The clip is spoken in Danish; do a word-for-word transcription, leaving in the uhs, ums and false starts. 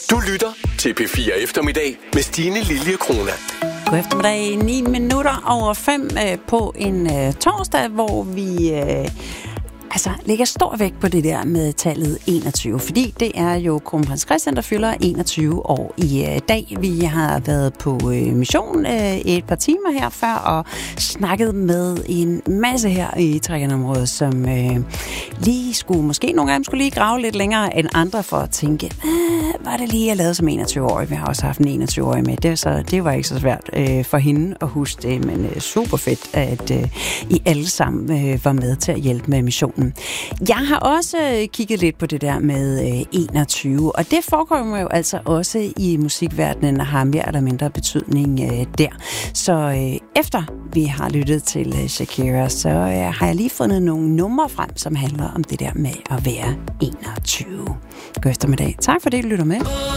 Du lytter til P fire Eftermiddag med Stine Lilje Krona. God eftermiddag, ni minutter over fem øh, på en øh, torsdag, hvor vi øh, altså lægger stor vægt på det der med tallet enogtyve, fordi det er jo kronprins Christian, der fylder enogtyve år i øh, dag. Vi har været på øh, mission øh, et par timer her før og snakket med en masse her i trækkerområdet, som øh, lige skulle, måske nogle af dem skulle lige grave lidt længere end andre for at tænke, var det lige, jeg lavede som enogtyve-årig? Vi har også haft en enogtyve-årig med. Det, så det var ikke så svært øh, for hende at huske det, men øh, super fedt, at øh, I alle sammen øh, var med til at hjælpe med missionen. Jeg har også øh, kigget lidt på det der med øh, enogtyve, og det forekommer jo altså også i musikverdenen og har mere eller mindre betydning øh, der. Så øh, efter vi har lyttet til øh, Shakira, så øh, har jeg lige fundet nogle numre frem, som handler om det der med at være enogtyve. God eftermiddag. Tak for det, du lytter med.